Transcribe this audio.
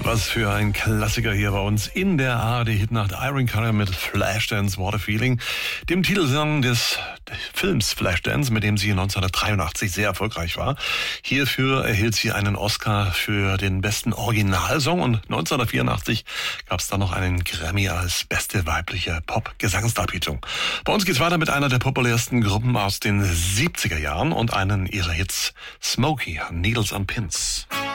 Was für ein Klassiker hier bei uns in der ARD-Hitnacht. Irene Cara mit Flashdance, What a Feeling, dem Titelsong des Films Flashdance, mit dem sie 1983 sehr erfolgreich war. Hierfür erhielt sie einen Oscar für den besten Originalsong und 1984 gab es dann noch einen Grammy als beste weibliche Pop-Gesangsdarbietung. Bei uns geht's weiter mit einer der populärsten Gruppen aus den 70er Jahren und einen ihrer Hits, Smokey, Needles on Pins.